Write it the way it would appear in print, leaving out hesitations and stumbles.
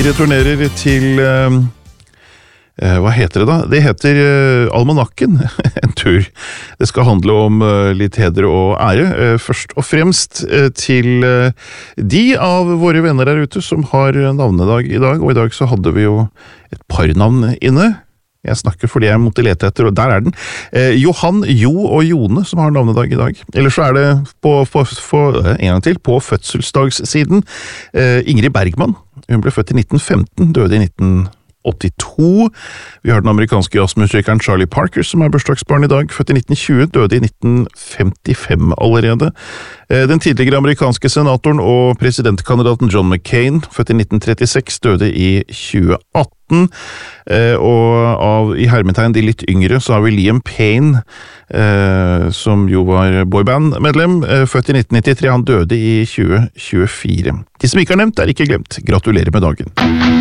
Vi returnerer til, hva heter det da? Det heter Almanakken, en tur. Det skal handle om litt heder og ære, først og fremst til de av våre venner der ute som har navnedag i dag, og i dag så hadde vi jo et par navn inne. Jeg snakker fordi jeg måtte lete etter, og der er den. Johan, Jo og Jone som har navnedag i dag. Ellers så er det en gang til, på fødselsdagssiden. Ingrid Bergman, hun ble født i 1915, døde i 1982. Vi har den amerikanske jazzmusikeren Charlie Parker som er bursdagsbarn i dag, født i 1920, døde i 1955 allerede. Den tidligere amerikanske senatoren og presidentkandidaten John McCain, født i 1936, døde i 2018. Og i hermetegn de litt yngre så har vi Liam Payne, som jo var boyband-medlem, født i 1993, han døde i 2024. De som ikke har nevnt er ikke glemt. Gratulerer med dagen.